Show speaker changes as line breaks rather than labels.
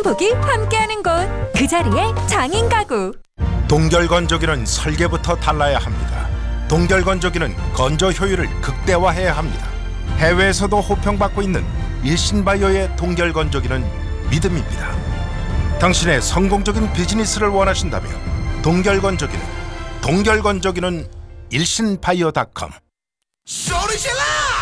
행복이 함께하는 곳, 그 자리에 장인 가구.
동결건조기는 설계부터 달라야 합니다. 동결건조기는 건조 효율을 극대화해야 합니다. 해외에서도 호평받고 있는 일신바이오의 동결건조기는 믿음입니다. 당신의 성공적인 비즈니스를 원하신다면 동결건조기는 일신바이오닷컴.
소리 질러!